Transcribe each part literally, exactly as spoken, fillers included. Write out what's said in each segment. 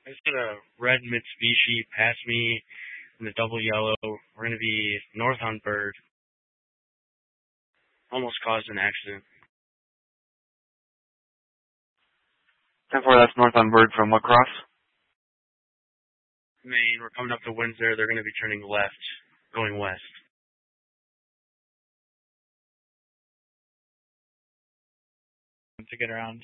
I just got a red Mitsubishi pass me in the double yellow. We're going to be north on Bird. Almost caused an accident. ten four, that's north on Bird from what cross? Maine. We're coming up to Windsor. They're going to be turning left, going west. To get around.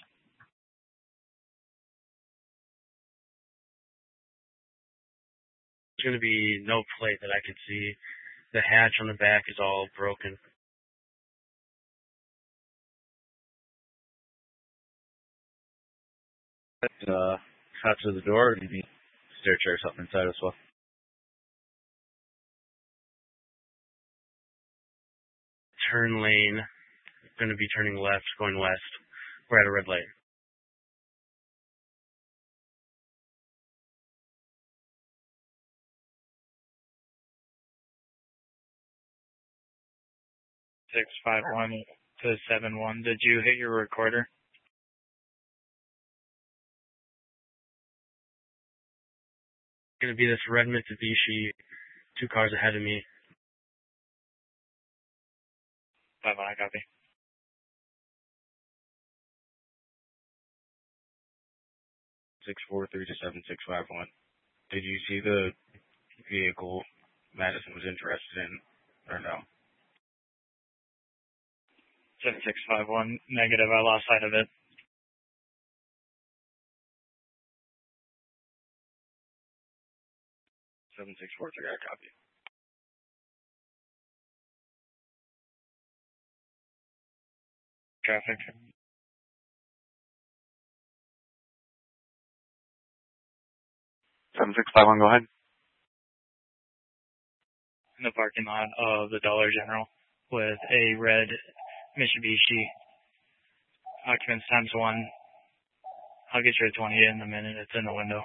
There's going to be no plate that I can see. The hatch on the back is all broken. Uh, out to the door, or do you need stair chair or something inside as well? Turn lane. Going to be turning left, going west. We're at a red light. six five one to seven one. Did you hit your recorder? Going to be this red Mitsubishi, two cars ahead of me. five one, I copy. six four three to seven six five one. Did you see the vehicle Madison was interested in, or no? seven six five one, negative, I lost sight of it. seven six four three, I copy. Traffic. seven six five one, go ahead. In the parking lot of the Dollar General with a red Mitsubishi. Occupants times one. I'll get you a twenty in a minute. It's in the window.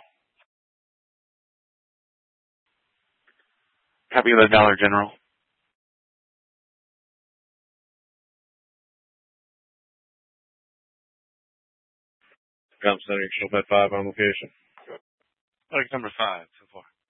Copy the Dollar General. Comp Center, Show Bed five on location. Like number five, so far.